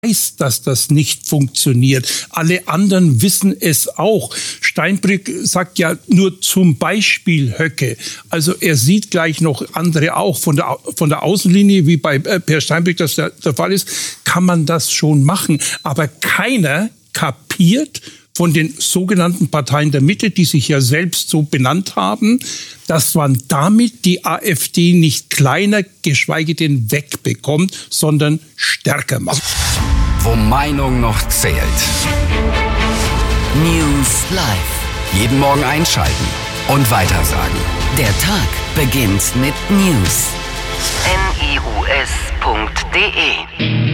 weiß, dass das nicht funktioniert. Alle anderen wissen es auch. Steinbrück sagt ja nur zum Beispiel Höcke. Also er sieht gleich noch andere auch. Von der Außenlinie, wie bei Per Steinbrück das der Fall ist, kann man das schon machen. Aber keiner kapiert von den sogenannten Parteien der Mitte, die sich ja selbst so benannt haben, dass man damit die AfD nicht kleiner, geschweige denn wegbekommt, sondern stärker macht. Wo Meinung noch zählt. News Live. Jeden Morgen einschalten und weitersagen. Der Tag beginnt mit News. news.de